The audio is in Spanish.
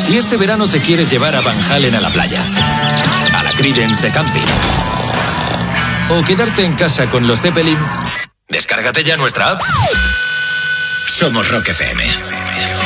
Si este verano te quieres llevar a Van Halen a la playa, a la Creedence de camping, o quedarte en casa con los Zeppelin, descárgate ya nuestra app. Somos Rock FM.